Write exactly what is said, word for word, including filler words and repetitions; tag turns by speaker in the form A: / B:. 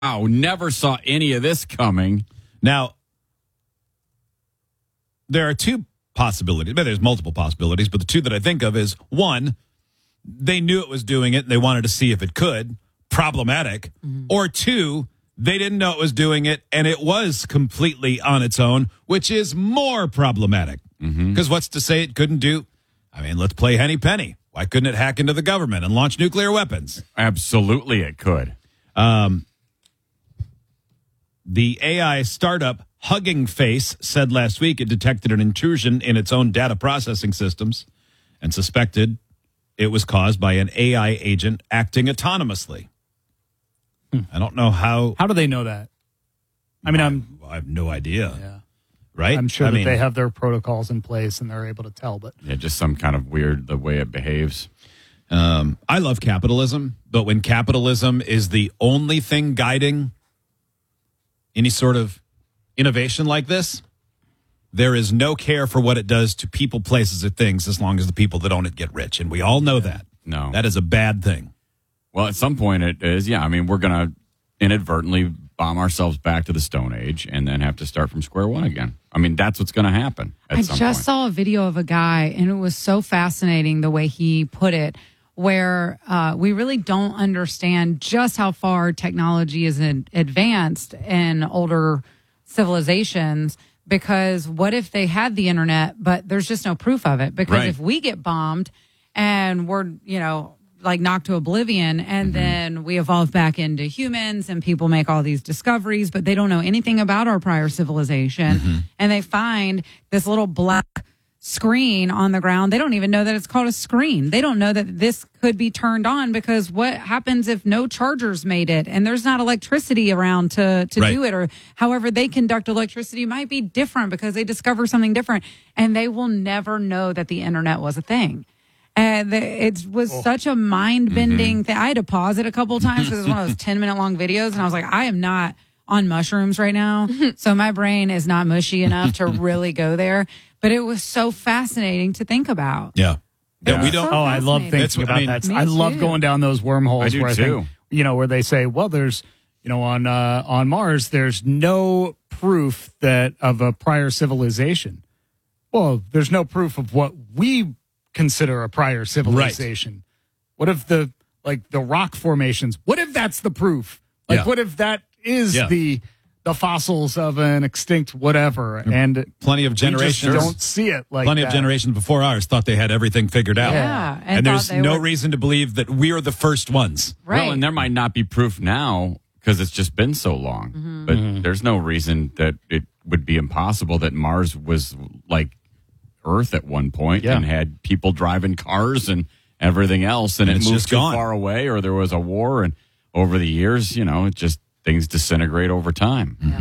A: Wow, never saw any of this coming.
B: Now, there are two possibilities. But there's multiple possibilities, but the two that I think of is, one, they knew it was doing it and they wanted to see if it could. Problematic. Mm-hmm. Or two, they didn't know it was doing it and it was completely on its own, which is more problematic. Because mm-hmm. what's to say it couldn't do? I mean, let's play Henny Penny. Why couldn't it hack into the government and launch nuclear weapons?
A: Absolutely it could.
B: Um, the A I startup Hugging Face said last week it detected an intrusion in its own data processing systems and suspected it was caused by an A I agent acting autonomously. Hmm. I don't know how.
C: How do they know that? I mean,
B: I,
C: I'm.
B: I have no idea.
C: Yeah.
B: Right?
C: I'm sure
B: I
C: that
B: mean,
C: they have their protocols in place and they're able to tell. But
A: yeah, just some kind of weird the way it behaves.
B: Um, I love capitalism, but when capitalism is the only thing guiding any sort of innovation like this, there is no care for what it does to people, places, or things as long as the people that own it get rich. And we all know that.
A: No.
B: That is a bad thing.
A: Well, at some point it is, yeah. I mean, we're going to inadvertently bomb ourselves back to the Stone Age and then have to start from square one again. I mean, that's what's going to happen at
D: I
A: some
D: just
A: point.
D: saw a video of a guy, and it was so fascinating the way he put it, where uh, we really don't understand just how far technology is in, advanced in older civilizations, because what if they had the internet, but there's just no proof of it? Because
A: right.
D: if we get bombed and we're, you know, like knocked to oblivion, and mm-hmm. then we evolve back into humans and people make all these discoveries, but they don't know anything about our prior civilization. Mm-hmm. And they find this little black screen on the ground. They don't even know that it's called a screen. They don't know that this could be turned on, because what happens if no chargers made it and there's not electricity around to, to right. do it, or however they conduct electricity might be different because they discover something different, and they will never know that the internet was a thing. And it was oh. such a mind-bending mm-hmm. thing. I had to pause it a couple of times because it was one of those ten-minute long videos, and I was like, I am not on mushrooms right now, so my brain is not mushy enough to really go there. But it was so fascinating to think about.
B: Yeah.
C: Yeah,
B: yeah.
C: we don't. So oh, I love thinking about I mean, that. I love going down those wormholes.
A: I do
C: where
A: too.
C: I think, you know, where they say, well, there's, you know, on uh, on Mars, there's no proof that of a prior civilization. Well, there's no proof of what we consider a prior civilization. Right. What if the like the rock formations? What if that's the proof? Like, yeah. what if that is yeah. the the fossils of an extinct whatever? And
B: plenty of generations
C: don't see it like
B: plenty
C: that.
B: of generations before ours thought they had everything figured out.
D: Yeah,
B: and, and there's no
D: were...
B: reason to believe that we are the first ones.
D: Right.
A: Well, and there might not be proof now because it's just been so long. Mm-hmm. But mm-hmm. there's no reason that it would be impossible that Mars was like Earth at one point yeah. and had people driving cars and everything else, and, and it moved too gone. far away, or there was a war, and over the years, you know, it just things disintegrate over time. Mm-hmm.